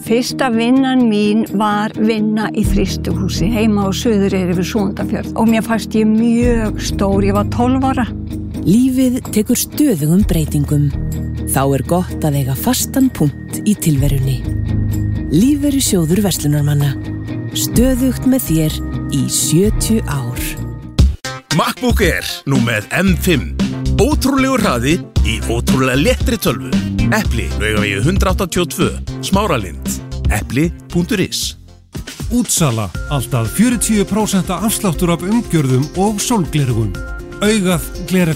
Fyrsta vinnan mín var vinna í frystihúsi heima á Suðureyri við Súgandafjörð og mér fannst ég mjög stór, ég var 12 ára. Lífið tekur stöðugum breytingum. Þá gott að eiga fastan punkt í tilverunni. Lífeyrissjóður verslunarmanna. Stöðugt með þér í 70 ár. MacBook Air, nú með M5. Ótrúlegur hraði í ótrúlega léttri tölvu. Epli, Laugavegi 182, Smáralind. Epli.is. Útsala, alltaf 40% afsláttur af umgjörðum og sólglerugum. Augað gler